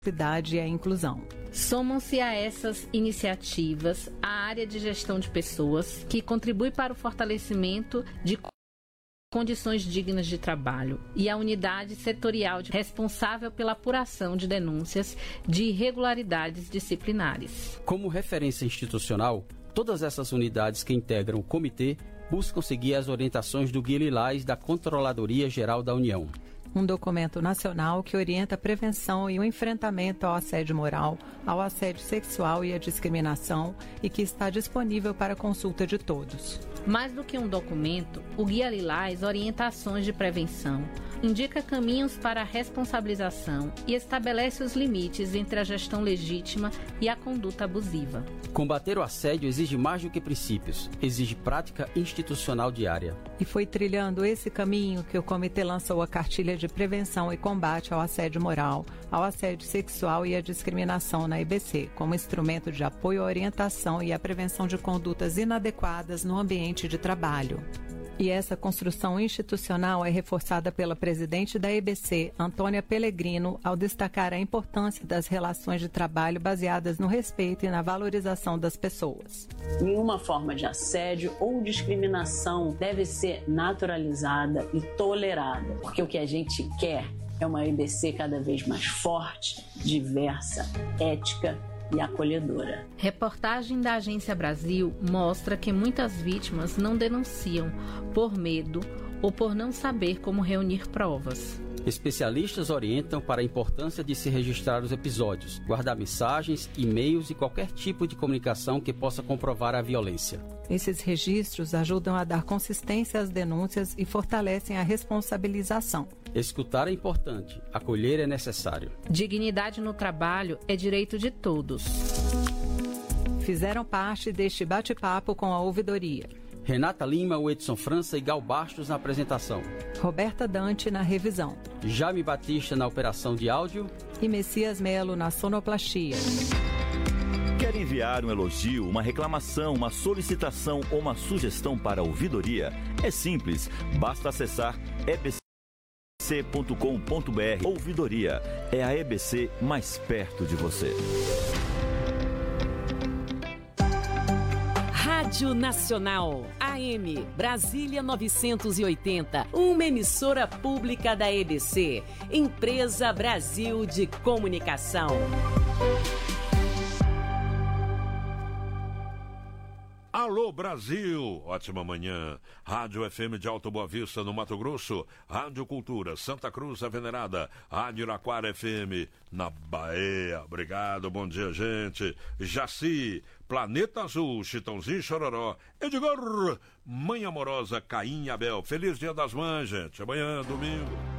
e a inclusão. Somam-se a essas iniciativas a área de gestão de pessoas, que contribui para o fortalecimento de condições dignas de trabalho, e a unidade setorial responsável pela apuração de denúncias de irregularidades disciplinares. Como referência institucional, todas essas unidades que integram o comitê buscam seguir as orientações do Guia Lilás da Controladoria Geral da União. Um documento nacional que orienta a prevenção e o enfrentamento ao assédio moral, ao assédio sexual e à discriminação, e que está disponível para consulta de todos. Mais do que um documento, o Guia Lilás orienta ações de prevenção, indica caminhos para a responsabilização e estabelece os limites entre a gestão legítima e a conduta abusiva. Combater o assédio exige mais do que princípios, exige prática institucional diária. E foi trilhando esse caminho que o comitê lançou a cartilha de prevenção e combate ao assédio moral, ao assédio sexual e à discriminação na EBC, como instrumento de apoio à orientação e à prevenção de condutas inadequadas no ambiente de trabalho. E essa construção institucional é reforçada pela presidente da EBC, Antônia Pellegrino, ao destacar a importância das relações de trabalho baseadas no respeito e na valorização das pessoas. Nenhuma forma de assédio ou discriminação deve ser naturalizada e tolerada, porque o que a gente quer é uma EBC cada vez mais forte, diversa, ética e acolhedora. Reportagem da Agência Brasil mostra que muitas vítimas não denunciam por medo ou por não saber como reunir provas. Especialistas orientam para a importância de se registrar os episódios, guardar mensagens, e-mails e qualquer tipo de comunicação que possa comprovar a violência. Esses registros ajudam a dar consistência às denúncias e fortalecem a responsabilização. Escutar é importante, acolher é necessário. Dignidade no trabalho é direito de todos. Fizeram parte deste bate-papo com a ouvidoria. Renata Lima, Edson França e Gal Bastos na apresentação. Roberta Dante na revisão. Jaime Batista na operação de áudio. E Messias Melo na sonoplastia. Quer enviar um elogio, uma reclamação, uma solicitação ou uma sugestão para a ouvidoria? É simples, basta acessar ebc.com.br. Ouvidoria é a EBC mais perto de você. Rádio Nacional, AM, Brasília 980, uma emissora pública da EBC, Empresa Brasil de Comunicação. Alô Brasil, ótima manhã. Rádio FM de Alto Boa Vista no Mato Grosso, Rádio Cultura, Santa Cruz a Venerada, Rádio Iraquara FM na Bahia. Obrigado, bom dia gente. Jaci, Planeta Azul, Chitãozinho Chororó, Edgar, Mãe Amorosa, Caim e Abel. Feliz Dia das Mães, gente. Amanhã, domingo.